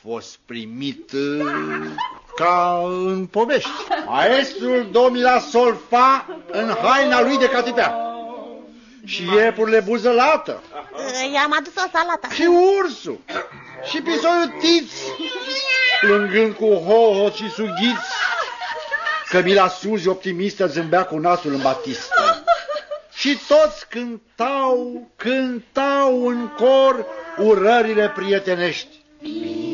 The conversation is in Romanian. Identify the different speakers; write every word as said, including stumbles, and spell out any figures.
Speaker 1: fost primit ca în povești. Maestrul domila solfa în haina lui de catipea. Și iepurile buzălată.
Speaker 2: I-am adus o salată.
Speaker 1: Și ursul. Și pisoiul Tiț, plângând cu hohot și sughiți. Cămila Suzi, optimistă, zâmbea cu nasul în batistă. Și toți cântau, cântau în cor urările prietenești.